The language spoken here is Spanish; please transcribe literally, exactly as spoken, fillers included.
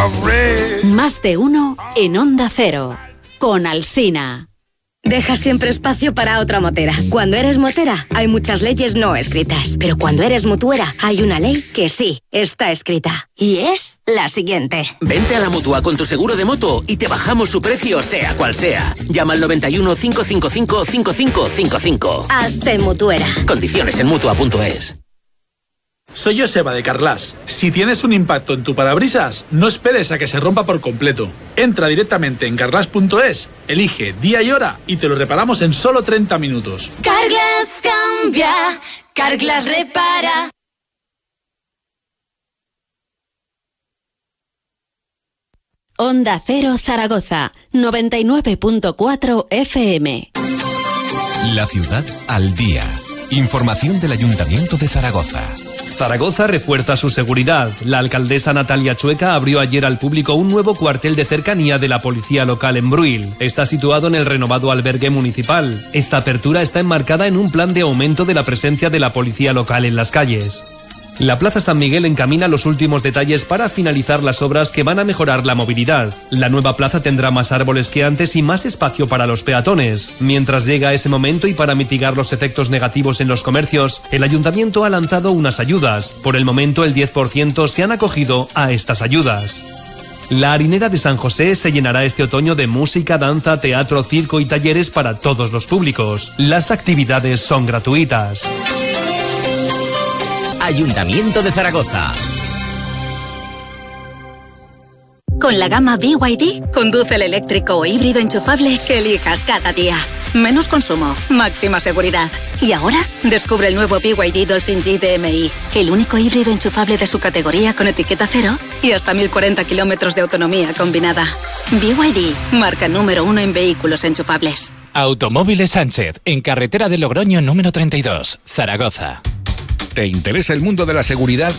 Más de uno en Onda Cero, con Alsina. Deja siempre espacio para otra motera. Cuando eres motera, hay muchas leyes no escritas. Pero cuando eres mutuera, hay una ley que sí está escrita. Y es la siguiente. Vente a la Mutua con tu seguro de moto y te bajamos su precio, sea cual sea. Llama al noventa y uno, cinco cinco cinco, cinco cinco cinco cinco. Hazte mutuera. Condiciones en mutua punto es. Soy Joseba de Carglass. Si tienes un impacto en tu parabrisas, no esperes a que se rompa por completo. Entra directamente en carglass punto es, elige día y hora y te lo reparamos en solo treinta minutos. Carglass cambia, Carglass repara. Onda Cero Zaragoza, noventa y nueve punto cuatro F M. La ciudad al día. Información del Ayuntamiento de Zaragoza. Zaragoza refuerza su seguridad. La alcaldesa Natalia Chueca abrió ayer al público un nuevo cuartel de cercanía de la policía local en Bruil. Está situado en el renovado albergue municipal. Esta apertura está enmarcada en un plan de aumento de la presencia de la policía local en las calles. La Plaza San Miguel encamina los últimos detalles para finalizar las obras que van a mejorar la movilidad. La nueva plaza tendrá más árboles que antes y más espacio para los peatones. Mientras llega ese momento y para mitigar los efectos negativos en los comercios, el Ayuntamiento ha lanzado unas ayudas. Por el momento, el diez por ciento se han acogido a estas ayudas. La harinera de San José se llenará este otoño de música, danza, teatro, circo y talleres para todos los públicos. Las actividades son gratuitas. Ayuntamiento de Zaragoza. Con la gama B Y D, conduce el eléctrico o híbrido enchufable que elijas cada día. Menos consumo, máxima seguridad. Y ahora, descubre el nuevo B Y D Dolphin G D M I, el único híbrido enchufable de su categoría con etiqueta cero y hasta mil cuarenta kilómetros de autonomía combinada. B Y D, marca número uno en vehículos enchufables. Automóviles Sánchez, en carretera de Logroño número treinta y dos, Zaragoza. ¿Te interesa el mundo de la seguridad?